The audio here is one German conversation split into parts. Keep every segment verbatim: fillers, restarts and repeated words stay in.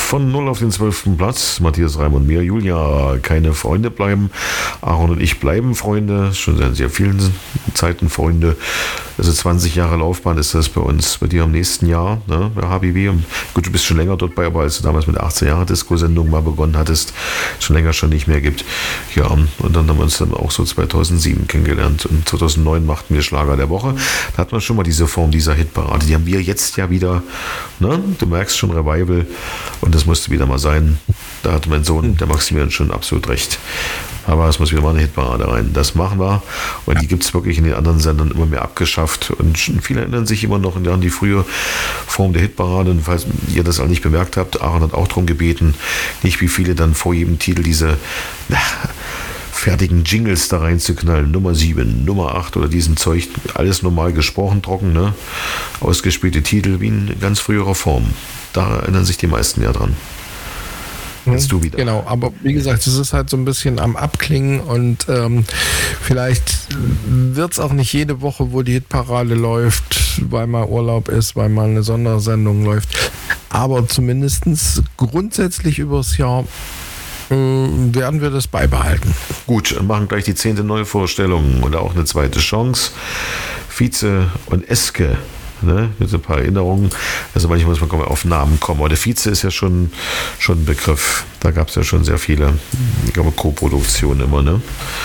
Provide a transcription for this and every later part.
von null auf den zwölften Platz. Matthias Reim und mir. Julia, keine Freunde bleiben. Aaron und ich bleiben Freunde. Schon seit sehr vielen Zeiten Freunde. Also zwanzig Jahre Laufbahn ist das bei uns. Bei dir im nächsten Jahr, ne, bei H B W. Und gut, du bist schon länger dort bei, aber als du damals mit der achtzehn Jahre Disco-Sendung mal begonnen hattest, schon länger schon nicht mehr gibt. Ja, und dann haben wir uns dann auch so zweitausendsieben kennengelernt. Und zweitausendneun machten wir Schlager der Woche. Da hat man schon mal diese Form dieser Hitparade. Die haben wir jetzt ja wieder, ne? Du merkst schon Revival. Und das musste wieder mal sein. Da hat mein Sohn, der Maximilian, schon absolut recht. Aber es muss wieder mal eine Hitparade rein. Das machen wir. Und die gibt es wirklich in den anderen Sendern immer mehr abgeschafft. Und viele erinnern sich immer noch an die frühe Form der Hitparade. Und falls ihr das auch nicht bemerkt habt, Aaron hat auch darum gebeten, nicht wie viele dann vor jedem Titel diese na, fertigen Jingles da reinzuknallen. Nummer sieben, Nummer acht oder diesen Zeug. Alles normal gesprochen, trocken, ne? Ausgespielte Titel wie in ganz früherer Form. Da erinnern sich die meisten ja dran. Jetzt du wieder. Genau, aber wie gesagt, es ist halt so ein bisschen am Abklingen und ähm, vielleicht wird es auch nicht jede Woche, wo die Hitparade läuft, weil mal Urlaub ist, weil mal eine Sondersendung läuft. Aber zumindest grundsätzlich übers Jahr äh, werden wir das beibehalten. Gut, und machen gleich die zehnte Neuvorstellung oder auch eine zweite Chance. Vize und Eske. Ne, mit so ein paar Erinnerungen. Also manchmal muss man auf Namen kommen. Aber der Vize ist ja schon, schon ein Begriff. Da gab es ja schon sehr viele, ich glaube, Co-Produktionen immer, ne?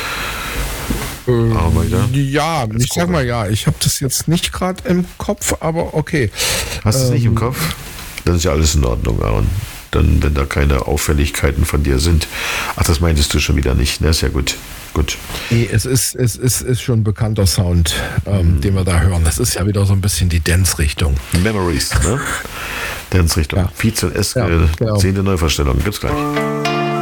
Ähm, ja, ich sag mal ja. Ich habe das jetzt nicht gerade im Kopf, aber okay. Hast du es ähm, nicht im Kopf? Dann ist ja alles in Ordnung, Aaron. Dann, wenn da keine Auffälligkeiten von dir sind. Ach, das meintest du schon wieder nicht. Ne, ist ja gut. Gut. Nee, es ist, es ist, ist schon ein bekannter Sound, ähm, mm. den wir da hören. Das ist ja wieder so ein bisschen die Dance-Richtung. Memories, ne? Dance-Richtung. Ja. Vize und Eske, ja, genau. zehnte Neuvorstellung. Gibt's gleich.